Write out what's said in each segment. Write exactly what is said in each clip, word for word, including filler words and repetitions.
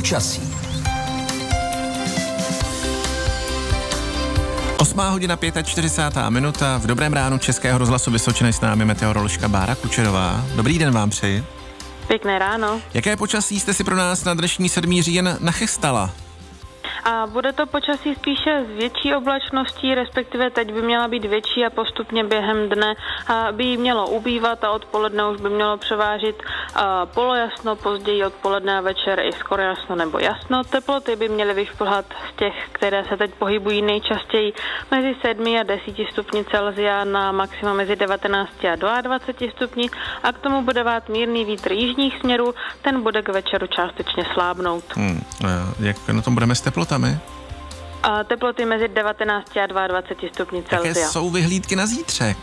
Počasí. Osmá hodina čtyřicátá pátá minuta. V dobrém ránu Českého rozhlasu Vysočina s námi meteoroložka Bára Kučerová. Dobrý den vám přeji. Pěkné ráno. Jaké počasí jste si pro nás na dnešní sedmý říjen nachystala? A bude to počasí spíše s větší oblačností, respektive teď by měla být větší a postupně během dne by jí mělo ubývat a odpoledne už by mělo převážit polojasno, později odpoledne a večer i skoro jasno nebo jasno. Teploty by měly vyšplhat z těch, které se teď pohybují nejčastěji mezi sedmi a deseti stupni Celsia na maxima mezi devatenácti a dvaceti dvěma stupni a k tomu bude vát mírný vítr jižních směrů, ten bude k večeru částečně slábnout. Hmm, jak na tom budeme s teplotami? A teploty mezi devatenácti a dvaceti dvěma stupni Celsia. Jaké jsou vyhlídky na zítřek?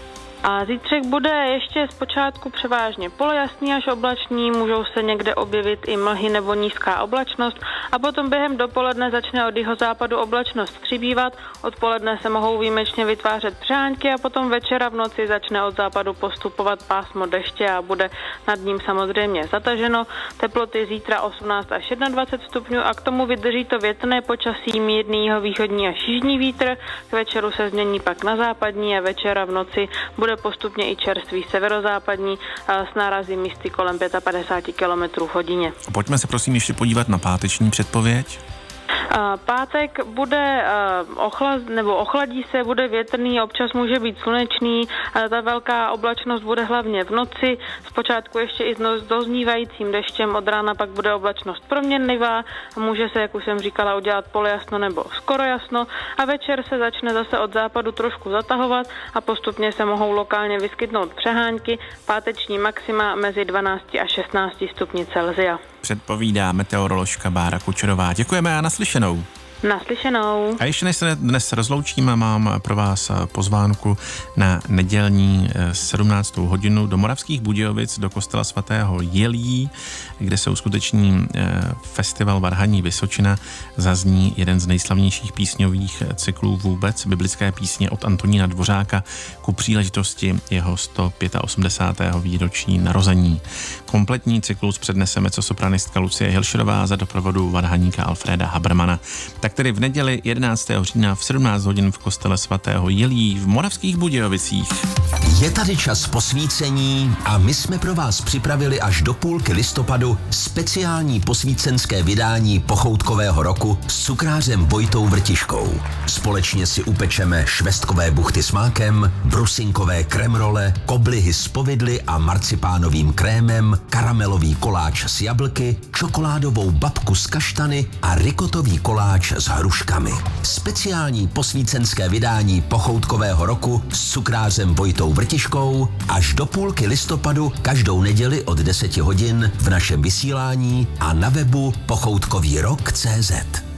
A zítřek bude ještě zpočátku převážně polojasný až oblačný, můžou se někde objevit i mlhy nebo nízká oblačnost a potom během dopoledne začne od jihozápadu oblačnost přibývat, odpoledne se mohou výjimečně vytvářet přehánky a potom večera v noci začne od západu postupovat pásmo deště a bude nad ním samozřejmě zataženo. Teploty zítra osmnáct až dvacet jedna stupňů a k tomu vydrží to větrné počasí, mírný jihovýchodní až jižní vítr, k večeru se změní pak na západní a večera v noci bude postupně i čerstvý severozápadní s nárazy místy kolem padesát pět kilometrů v hodině. Pojďme se prosím ještě podívat na páteční předpověď. Pátek bude ochlad, nebo ochladí se, bude větrný, občas může být slunečný, ta velká oblačnost bude hlavně v noci, zpočátku ještě i s doznívajícím deštěm, od rána pak bude oblačnost proměnlivá, může se, jak už jsem říkala, udělat polojasno nebo skoro jasno a večer se začne zase od západu trošku zatahovat a postupně se mohou lokálně vyskytnout přehánky, páteční maxima mezi dvanácti a šestnácti stupni Celsia. Předpovídá meteoroložka Bára Kučerová. Děkujeme a naslyšenou. Naslyšenou. A ještě než se dnes rozloučíme, mám pro vás pozvánku na nedělní sedmnáctou hodinu do Moravských Budějovic, do kostela svatého Jelí, kde se uskuteční festival Varhaní Vysočina. Zazní jeden z nejslavnějších písňových cyklů vůbec, biblické písně od Antonína Dvořáka ku příležitosti jeho sto osmdesátého pátého výročí narození. Kompletní cyklus přednese mezzosopranistka Lucie Hilšerová za doprovodu varhaníka Alfreda Habermana. Tak tedy v neděli jedenáctého října v sedmnáct hodin v kostele svatého Jelí v Moravských Budějovicích. Je tady čas posvícení a my jsme pro vás připravili až do půlky listopadu speciální posvícenské vydání pochoutkového roku s cukrářem Vojtou Vrtiškou. Společně si upečeme švestkové buchty s mákem, brusinkové kremrole, koblihy s povidly a marcipánovým krémem, karamelový koláč s jablky, čokoládovou babku s kaštany a rikotový koláč s hruškami. Speciální posvícenské vydání pochoutkového roku s cukrářem Vojtou Vrtiškou až do půlky listopadu každou neděli od deseti hodin v našem vysílání a na webu pochoutkový rok tečka cé zet.